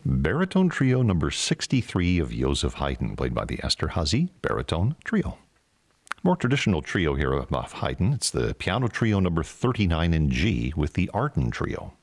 Baritone Trio number 63 of Joseph Haydn, played by the Esterhazy Baritone Trio. More traditional trio here of Haydn, it's the Piano Trio number 39 in G with the Arden Trio.